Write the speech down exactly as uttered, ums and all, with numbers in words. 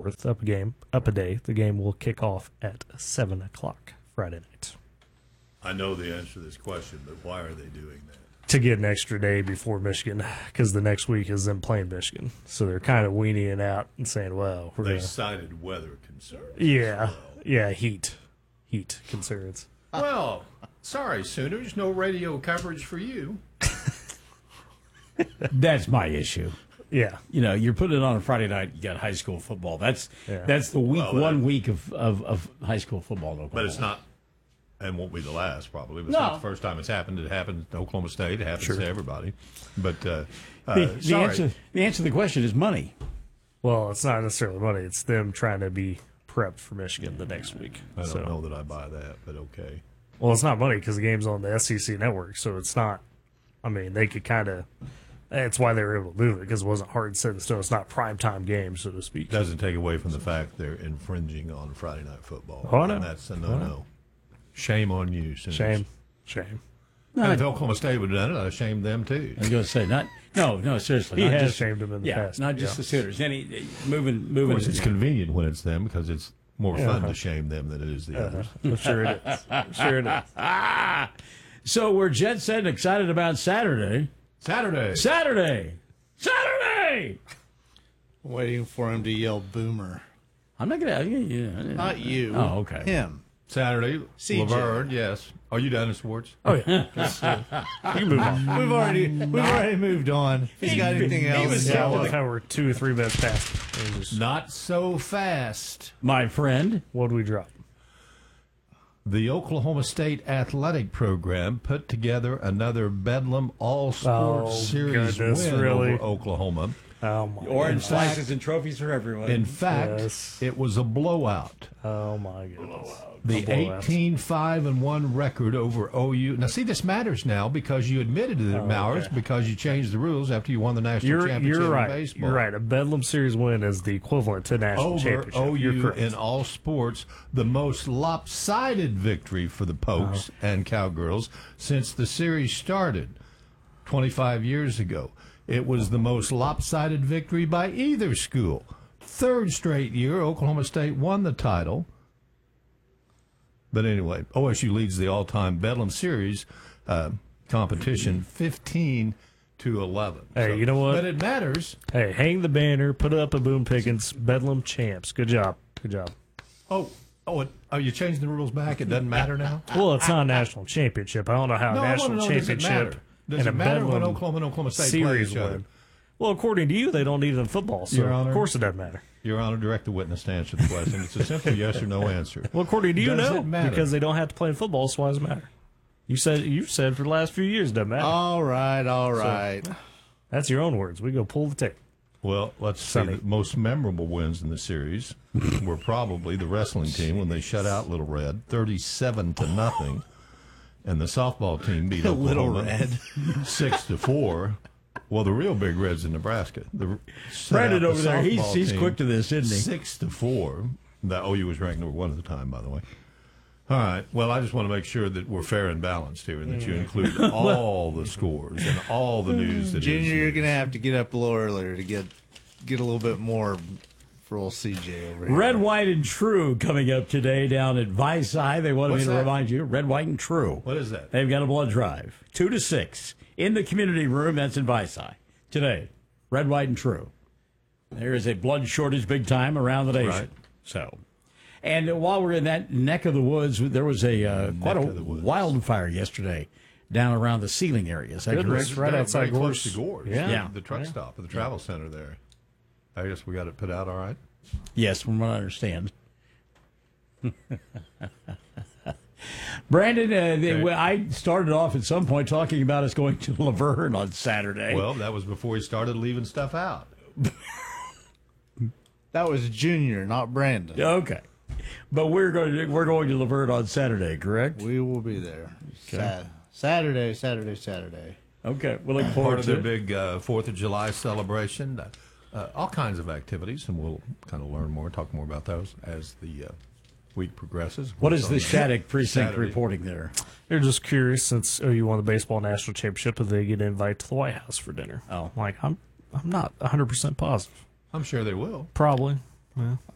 twenty-fourth. Up a game, up a day. The game will kick off at seven o'clock Friday night. I know the answer to this question, but why are they doing that? To get an extra day before Michigan, because the next week is them playing Michigan. So they're kind of weaning it out and saying, well, we're They going to. cited weather concerns. Yeah, well. yeah, heat. Heat concerns. Well, sorry, Sooners, no radio coverage for you. That's my issue. Yeah. You know, you're putting it on a Friday night, you got high school football. That's Yeah. that's the week, Well, that- one week of, of, of high school football in Oklahoma. But it's not, and won't be the last probably. But it's No. not the first time it's happened. It happened to Oklahoma State. It happens Sure. to everybody. But uh, uh, the, the, sorry. answer, the answer to the question is money. Well, it's not necessarily money. It's them trying to be prepped for Michigan the next week. I don't so. know that I buy that, but okay. Well, it's not money because the game's on the S E C network, so it's not. I mean, they could kind of. That's why they were able to move it because it wasn't hard set in stone. It's not primetime game, so to speak. Doesn't take away from the fact they're infringing on Friday Night Football. Oh, I know. And that's a I no-no. know. Shame on you, Sooners. Shame, shame. And if Oklahoma State would have done it, I'd have shamed them too. I was going to say, not no, no, seriously. He not has just, shamed them in the yeah, past. not just yeah. the Sooners. Any moving, Of moving. course, it's convenient when it's them because it's more fun Uh-huh. to shame them than it is the others. I'm sure it is. I'm sure it is. Ah, so we're jet set and excited about Saturday. Saturday. Saturday, Saturday. Waiting for him to yell boomer. I'm not gonna. Yeah, Not you. Oh, okay. Him. Saturday. C J. Laverne, yes. Are you done, Schwartz? Oh yeah. Just, uh, you can move on. We've already we've already moved on. If he's got anything else. was Yeah, so- I thought we're two or three minutes past. And just- Not so fast. My friend. What do we drop? The Oklahoma State athletic program put together another Bedlam All-Sports Oh, Series goodness, win really? over Oklahoma. Oh my. Orange In fact- slices and trophies for everyone. In fact, Yes. it was a blowout. Oh my goodness. The A blowout. eighteen five and one record over O U. Now, see, this matters now because you admitted it, Oh, Mowers, okay. because you changed the rules after you won the national You're championship you're in right. baseball. You're right. A Bedlam Series win is the equivalent to national Over championship. O You're U correct. in all sports, the most lopsided victory for the Pokes Oh. and Cowgirls since the series started twenty-five years ago. It was the most lopsided victory by either school. Third straight year, Oklahoma State won the title. But anyway, O S U leads the all-time Bedlam Series uh, competition fifteen to eleven. Hey, you know what? But it matters. Hey, hang the banner, put up a Boom Pickens, Bedlam champs. Good job. Good job. Oh, oh, it, are you changing the rules back? It doesn't matter now? Well, it's not a national championship. I don't know how No, a I national want to know, does it championship matter? Does and it a matter when Bedlam Oklahoma and Oklahoma State play series each other? win. Well, according to you, they don't need it in football, so Your Honor. of course it doesn't matter. Your Honor, direct the witness to answer the question. It's a simple yes or no answer. Well, according to you, Does no, it matter? because they don't have to play in football, so why does it matter? You said you've said for the last few years it doesn't matter. All right, all right. That's your own words. We go pull the tape. Well, let's see. Sonny. The most memorable wins in the series were probably the wrestling team when they shut out Little Red, thirty-seven to nothing, and the softball team beat Little Oklahoma Red. six to four. Well, the real Big Red's in Nebraska. The, shut Brandon out over the there, he's softball he's team quick to this, isn't he? Six to four. The O U was ranked number one at the time, by the way. All right. Well, I just want to make sure that we're fair and balanced here, and that you include all the scores and all the news that Junior, is you're news. gonna have to get up a little earlier to get get a little bit more for old C J over here. Red, White, and True coming up today down at Vice High. They wanted What's me to that? remind you, Red, White, and True. What is that? They've got a blood drive, two to six, in the community room. That's in Vice High today. Red, White, and True. There is a blood shortage big time around the nation. Right. So, and while we're in that neck of the woods, there was a uh, quite a of the woods. wildfire yesterday down around the ceiling area. Is that Goodness. correct? Right Very- outside very close Gorse. to Gorse. Yeah. Yeah. The truck stop at the travel center there. I guess we got it put out all right. Yes, from what I understand. Brandon, uh, they, Okay. well, I started off at some point talking about us going to Laverne on Saturday. Well, that was before he started leaving stuff out. That was Junior, not Brandon. Okay, but we're going to we're going to Laverne on Saturday, correct? We will be there. Sa- Saturday, Saturday, Saturday. Okay, we look Part forward of to their it. big uh, Fourth of July celebration. Uh, uh, all kinds of activities, and we'll kind of learn more, talk more about those as the uh, week progresses. What is What's the on Shattuck precinct Saturday. reporting there? They're just curious since O U won the baseball national championship if they get an invite to the White House for dinner. Oh. Like I'm I'm not one hundred percent positive. I'm sure they will. Probably. Yeah.